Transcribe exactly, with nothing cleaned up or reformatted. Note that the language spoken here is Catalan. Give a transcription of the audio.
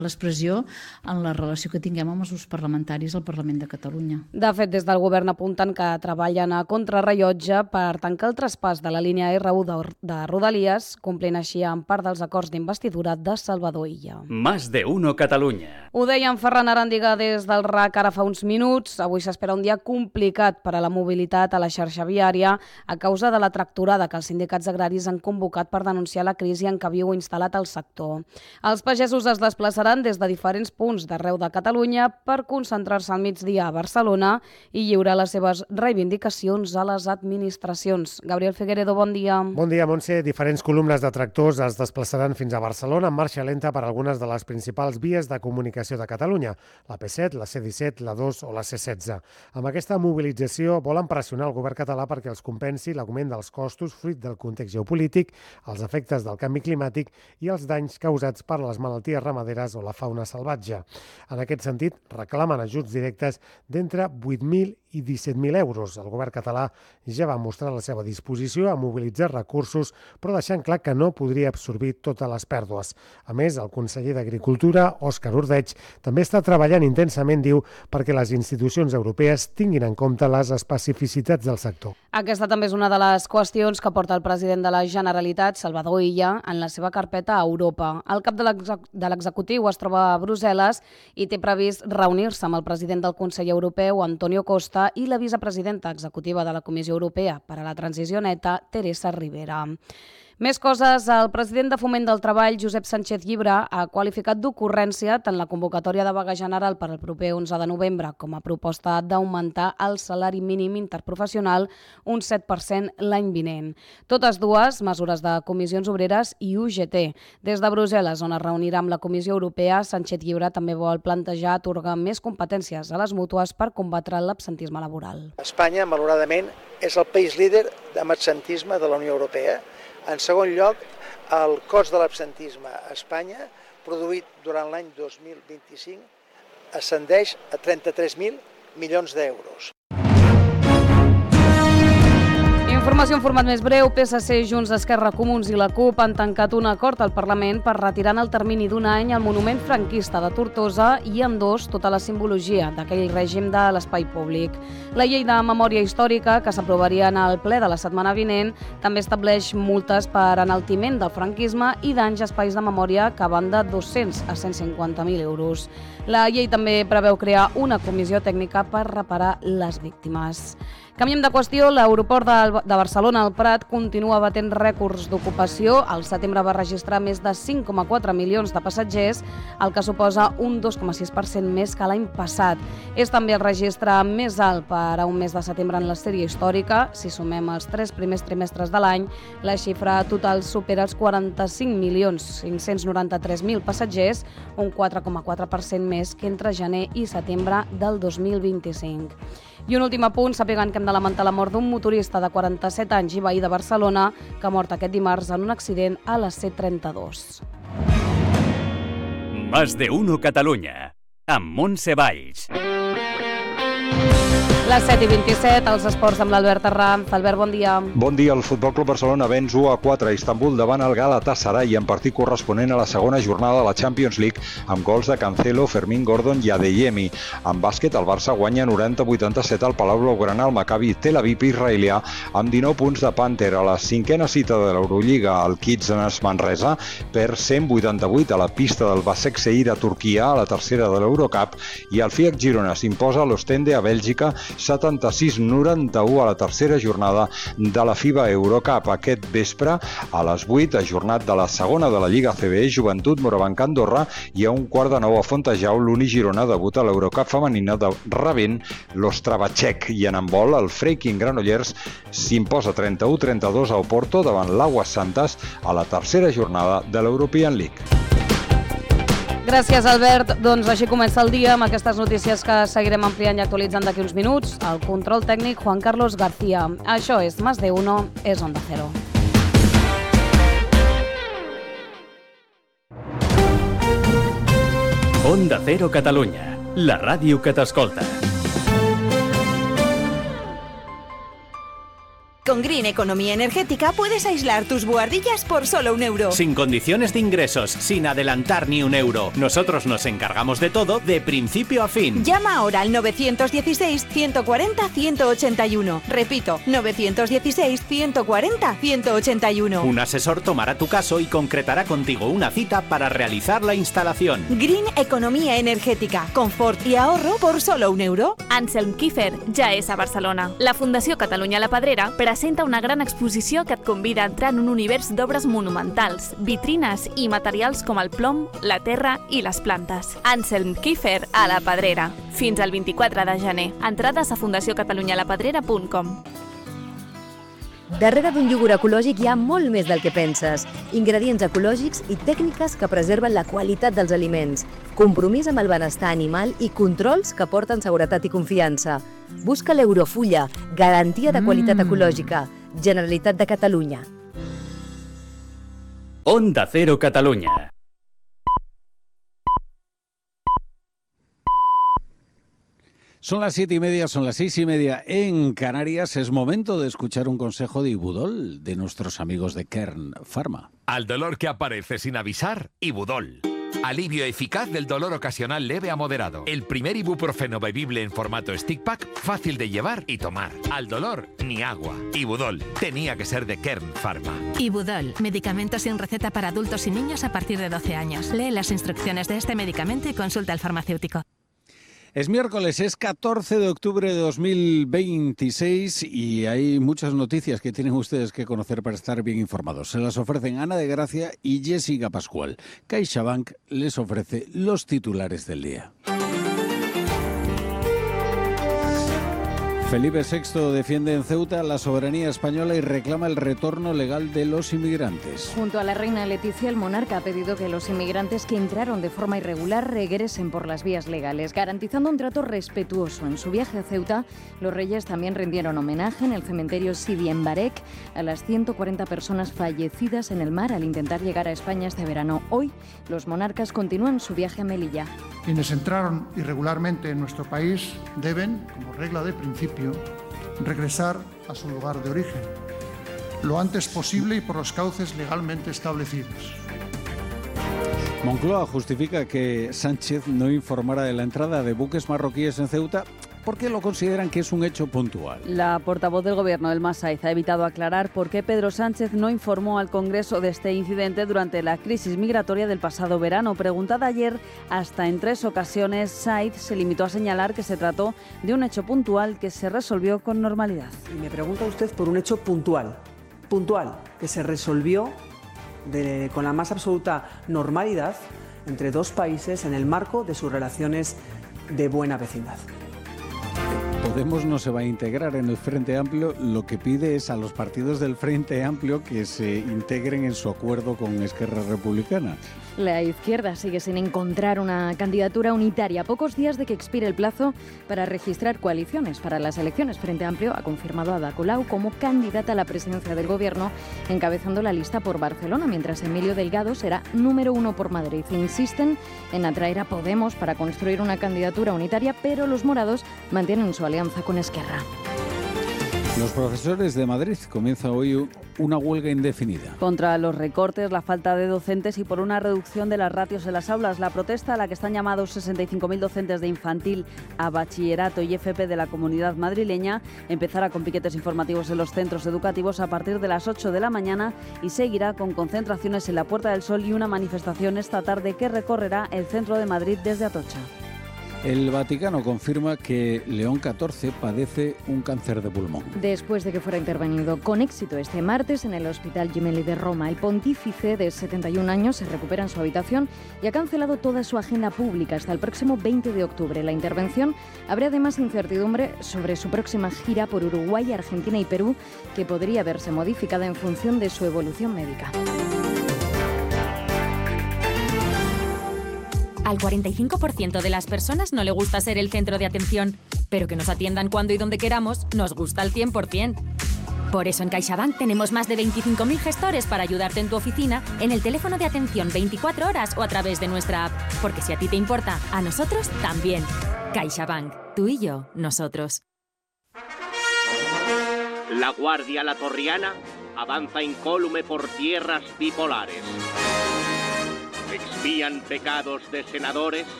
l'expressió en la relació que tinguem amb els grups parlamentaris al Parlament de Catalunya. De fet, des del govern apunten que treballen a contrarrellotge per tancar el traspàs de la línia erre u de Rodalies, complint així amb part dels acords d'investidura de Salvador Illa. Más de uno Catalunya. Ho deia en Ferran Arandiga des del R A C ara fa uns minuts. Avui s'espera un dia complicat per a la mobilitat a la xarxa viària a causa de la tracturada que els sindicats agraris han convocat per denunciar la crisi en què viu instal·lat el sector. Els pagesos es desplaçaran des de diferents punts d'arreu de Catalunya per concentrar-se al migdia a Barcelona i lliurar les seves reivindicacions a les administracions. Gabriel Figueredo, bon dia. Bon dia, Montse. Diferents columnes de tractors es desplaçaran fins a Barcelona en marxa lenta per algunes de les principals vies de comunicació de Catalunya, la P set, la C disset, la dos o la C setze. Amb aquesta mobilització volen pressionar el govern català perquè els compensi l'augment dels costos fruit del context geopolític, els efectes del canvi climàtic i els danys causats per les malalties ramaderes o la fauna salvatge. En aquest sentit, reclamen ajuts directes d'entre vuit mil i disset mil euros. El govern català ja va mostrar la seva disposició a mobilitzar recursos, però deixant clar que no podria absorbir totes les pèrdues. A més, el conseller d'Agricultura, Òscar Ordeig, també està treballant intensament, diu, perquè les institucions europees tinguin en compte les especificitats del sector. Aquesta també és una de les qüestions que porta el president de la Generalitat, Salvador Illa, en la seva carpeta a Europa. El cap de l'executiu es troba a Brussel·les i té previst reunir-se amb el president del Consell Europeu, Antonio Costa, i la vicepresidenta executiva de la Comissió Europea per a la Transició Neta, Teresa Ribera. Més coses, el president de Foment del Treball, Josep Sánchez Llibre, ha qualificat d'ocurrència tant la convocatòria de vaga general per al proper onze de novembre com a proposta d'augmentar el salari mínim interprofessional un set per cent l'any vinent. Totes dues mesures de comissions obreres i U G T. Des de Brussel·les, on es reunirà amb la Comissió Europea, Sánchez Llibre també vol plantejar atorgar més competències a les mútues per combatre l'absentisme laboral. Espanya, malauradament, és el país líder d'absentisme de la Unió Europea. En segon lloc, el cost de l'absentisme a Espanya, produït durant l'any dos mil vint-i-cinc, ascendeix a trenta-tres mil milions d'euros. Informació en format més breu. P S C, Junts, Esquerra, Comuns i la CUP han tancat un acord al Parlament per retirar en el termini d'un any el monument franquista de Tortosa i ambdós tota la simbologia d'aquell règim de l'espai públic. La llei de memòria històrica, que s'aprovaria en el ple de la setmana vinent, també estableix multes per enaltiment del franquisme i danys a espais de memòria que van de dos-cents a cent cinquanta mil euros. La llei també preveu crear una comissió tècnica per reparar les víctimes. Canviem de qüestió. L'aeroport de, de Barcelona, el Prat, continua batent rècords d'ocupació. Al setembre va registrar més de cinc coma quatre milions de passatgers, el que suposa un dos coma sis per cent més que l'any passat. És també el registre més alt per a un mes de setembre en la sèrie històrica. Si sumem els tres primers trimestres de l'any, la xifra total supera els quaranta-cinc milions cinc-cents noranta-tres mil passatgers, un quatre coma quatre per cent més que entre gener i setembre del dos mil vint-i-cinc. I un últim apunt, sàpiguen que hem de lamentar la mort d'un motorista de quaranta-set anys i veí de Barcelona que ha mort aquest dimarts en un accident a la C trenta-dos. Más de uno Catalunya, amb Montse Valls. Les set i vint-i-set, els esports amb l'Albert Arranz. Albert, bon dia. Bon dia. El Futbol Club Barcelona venç u a quatre a Istanbul davant el Galatasaray en partit corresponent a la segona jornada de la Champions League amb gols de Cancelo, Fermín Gordon i Adeyemi. En bàsquet, el Barça guanya noranta a vuitanta-set al Palau Blaugrana al Maccabi Tel Aviv israelià amb dinou punts de Panther. A la cinquena cita de l'Eurolliga, el Kids Manresa perd cent vuitanta-vuit a la pista del Başakşehir a Turquia a la tercera de l'Eurocup i el F I A C Girona s'imposa a l'Ostende a Bèlgica setanta-sis a noranta-u a la tercera jornada de la FIBA Eurocup. Aquest vespre, a les vuit, ajornat de la segona de la Lliga C B, Joventut Morabanc Andorra, i a un quart de nou a Fontejau, l'Uni Girona debuta a l'Eurocup femenina de rebent l'Ostrava txec. I en handbol, el Freiking Granollers s'imposa trenta-u a trenta-dos a Oporto davant l'Aguas Santas a la tercera jornada de l'European League. Gràcies, Albert. Doncs així comença el dia amb aquestes notícies que seguirem ampliant i actualitzant d'aquí uns minuts. El control tècnic, Juan Carlos García. Això és Más de Uno, és Onda Cero. Onda Cero Catalunya, la ràdio que t'escolta. con Green Economía Energética puedes aislar tus buhardillas por solo un euro. Sin condiciones de ingresos, sin adelantar ni un euro. Nosotros nos encargamos de todo de principio a fin. Llama ahora al nueve uno seis, uno cuatro cero, uno ocho uno. Repito, nueve uno seis, uno cuatro cero, uno ocho uno. Un asesor tomará tu caso y concretará contigo una cita para realizar la instalación. Green Economía Energètica. Confort i ahorro por solo un euro. Anselm Kiefer ja és a Barcelona. La Fundació Catalunya La Pedrera presenta una gran exposició que et convida a entrar en un univers d'obres monumentals, vitrines i materials com el plom, la terra i les plantes. Anselm Kiefer a La Pedrera. Fins al vint-i-quatre de gener. Entrades a fundació catalunya la pedrera punt com. Darrere d'un iogurt ecològic hi ha molt més del que penses. Ingredients ecològics i tècniques que preserven la qualitat dels aliments. Compromís amb el benestar animal i controls que porten seguretat i confiança. Busca l'Eurofulla, garantia de qualitat ecològica. Generalitat de Catalunya. Onda Cero Catalunya. Son las siete y media, son las seis y media en Canarias. Es momento de escuchar un consejo de Ibudol, de nuestros amigos de Kern Pharma. Al dolor que aparece sin avisar, Ibudol. Alivio eficaz del dolor ocasional leve a moderado. El primer ibuprofeno bebible en formato stick pack, fácil de llevar y tomar. Al dolor, ni agua. Ibudol. Tenía que ser de Kern Pharma. Ibudol. Medicamento sin receta para adultos y niños a partir de doce años. Lee las instrucciones de este medicamento y consulta al farmacéutico. Es miércoles, es catorce de octubre de dos mil veintiséis y hay muchas noticias que tienen ustedes que conocer para estar bien informados. Se las ofrecen Ana de Gracia y Jessica Pascual. CaixaBank les ofrece los titulares del día. Felipe sexto defiende en Ceuta la soberanía española y reclama el retorno legal de los inmigrantes. Junto a la reina Leticia, el monarca ha pedido que los inmigrantes que entraron de forma irregular regresen por las vías legales, garantizando un trato respetuoso. En su viaje a Ceuta, los reyes también rindieron homenaje en el cementerio Sidi en Barek a las ciento cuarenta personas fallecidas en el mar al intentar llegar a España este verano. Hoy, los monarcas continúan su viaje a Melilla. Quienes entraron irregularmente en nuestro país deben, como regla de principio, regresar a su lugar de origen, lo antes posible y por los cauces legalmente establecidos. Moncloa justifica que Sánchez no informara de la entrada de buques marroquíes en Ceuta porque lo consideran que es un hecho puntual. La portavoz del Gobierno, Elma Saiz, ha evitado aclarar por qué Pedro Sánchez no informó al Congreso de este incidente durante la crisis migratoria del pasado verano. Preguntada ayer, hasta en tres ocasiones, Saiz se limitó a señalar que se trató de un hecho puntual que se resolvió con normalidad. Y me pregunta usted por un hecho puntual, puntual, que se resolvió de, con la más absoluta normalidad entre dos países en el marco de sus relaciones de buena vecindad. Podemos no se va a integrar en el Frente Amplio, lo que pide es a los partidos del Frente Amplio que se integren en su acuerdo con Esquerra Republicana. La izquierda sigue sin encontrar una candidatura unitaria. A pocos días de que expire el plazo para registrar coaliciones para las elecciones, Frente Amplio ha confirmado a Ada Colau como candidata a la presidencia del Gobierno, encabezando la lista por Barcelona, mientras Emilio Delgado será número uno por Madrid. Insisten en atraer a Podemos para construir una candidatura unitaria, pero los morados mantienen su alianza con Esquerra. Los profesores de Madrid comienzan hoy una huelga indefinida. Contra los recortes, la falta de docentes y por una reducción de las ratios en las aulas. La protesta a la que están llamados sesenta y cinco mil docentes de infantil a bachillerato y F P de la Comunidad madrileña empezará con piquetes informativos en los centros educativos a partir de las ocho de la mañana y seguirá con concentraciones en la Puerta del Sol y una manifestación esta tarde que recorrerá el centro de Madrid desde Atocha. El Vaticano confirma que León catorce padece un cáncer de pulmón. Después de que fuera intervenido con éxito este martes en el Hospital Gemelli de Roma, el pontífice de setenta y un años se recupera en su habitación y ha cancelado toda su agenda pública hasta el próximo veinte de octubre. La intervención abre además incertidumbre sobre su próxima gira por Uruguay, Argentina y Perú, que podría verse modificada en función de su evolución médica. Al cuarenta y cinco por ciento de las personas no le gusta ser el centro de atención, pero que nos atiendan cuando y donde queramos nos gusta al cien por ciento. Por eso en CaixaBank tenemos más de veinticinco mil gestores para ayudarte en tu oficina, en el teléfono de atención veinticuatro horas o a través de nuestra app. Porque si a ti te importa, a nosotros también. CaixaBank. Tú y yo, nosotros. La Guardia Latorriana avanza incólume por tierras bipolares. Expían pecados de senadores